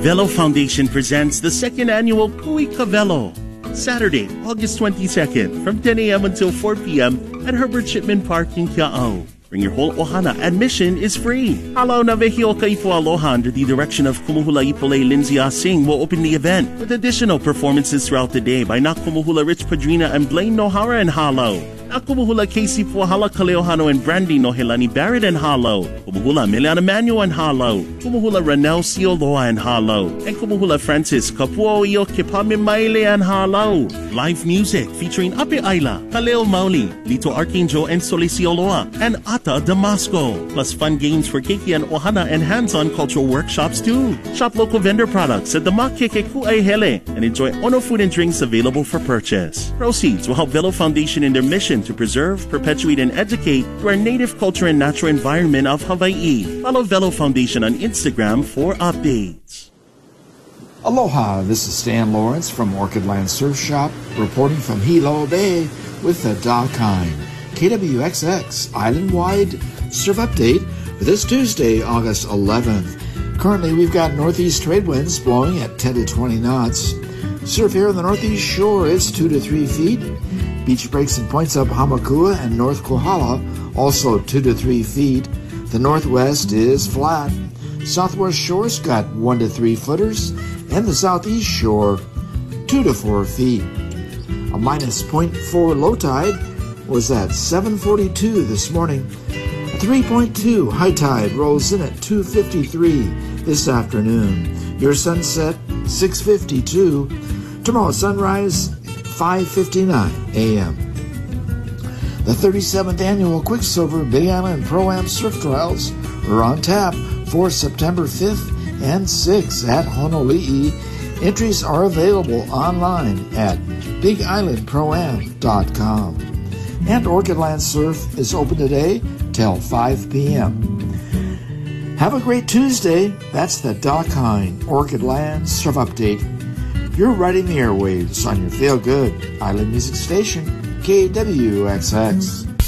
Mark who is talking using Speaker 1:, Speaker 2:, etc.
Speaker 1: Velo Foundation presents the second annual Kui Ka Velo, Saturday, August 22nd, from 10 a.m. until 4 p.m. at Herbert Shipman Park in Kiao. Bring your whole ohana. Admission is free. Halaw na Vehio Kaipo Aloha under the direction of Kumuhula Ipolay Lindsay Singh will open the event with additional performances throughout the day by Nakumuhula Rich Padrina and Blaine Nohara and Halaw. Nakumuhula Casey Puahala Kaleohano and Brandy Nohelani Barrett and Halaw. Kumuhula Miliana Manuel and Halaw. Kumuhula Ranel Sioloa and Halaw. And Kumuhula Francis Kapuo Iyo Kipami Maile and Halaw. Live music featuring Ape Ayla, Kaleo Mauli, Lito Archangel and Sole Sioloa, and Ata Damasco. Plus fun games for Keiki and Ohana and hands-on cultural workshops too. Shop local vendor products at the Makeke Ku'ai Hele and enjoy Ono food and drinks available for purchase. Proceeds will help Velo Foundation in their mission to preserve, perpetuate, and educate through our native culture and natural environment of Hawaii. Follow Velo Foundation on Instagram for updates.
Speaker 2: Aloha, this is Stan Lawrence from Orchid Land Surf Shop, reporting from Hilo Bay with the Dakine KWXX Island-wide Surf Update for this Tuesday, August 11th. Currently, we've got northeast trade winds blowing at 10 to 20 knots. Surf here on the northeast shore is 2 to 3 feet. Beach breaks and points up Hamakua and North Kohala, also 2 to 3 feet. The northwest is flat. Southwest shore's got 1 to 3 footers, and the southeast shore 2 to 4 feet. A minus 0.4 low tide was at 7:42 this morning. A 3.2 high tide rolls in at 2:53 this afternoon. Your sunset 6:52. Tomorrow sunrise 5:59 a.m. The 37th annual Quicksilver Big Island Pro-Am Surf Trials are on tap for September 5th and 6th at Honolulu. Entries are available online at bigislandproam.com. And Orchid Land Surf is open today till 5 p.m. Have a great Tuesday. That's the Dakine Orchid Land Surf Update. You're riding the airwaves on your feel-good island music station, KWXX.